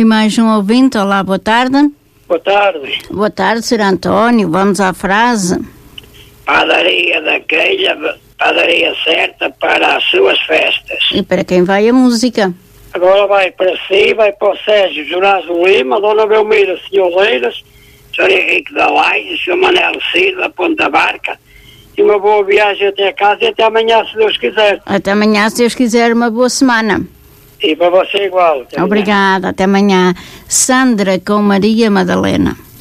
E mais um ouvinte, olá, boa tarde. Boa tarde. Boa tarde, Sr. António, vamos à frase. Padaria da Queija, padaria certa para as suas festas. E para quem vai a música? Agora vai para si, vai para o Sérgio Jurazo Lima, Dona Belmira Senhoreiras, Sr. Henrique da Laje, Sr. Manel Cid, da Ponta Barca, e uma boa viagem até casa e até amanhã, se Deus quiser. Até amanhã, se Deus quiser, uma boa semana. E para você igual. Obrigada, até amanhã. Sandra com Maria Madalena.